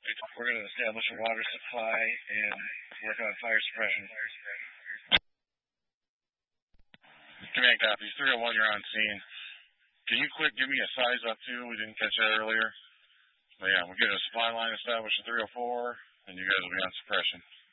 We're going to establish a water supply and work on fire suppression. Command copies. 301, you're on scene. Can you quick give me a size up too? We didn't catch that earlier. But yeah, we'll get a supply line established at 304, and you guys will be on suppression.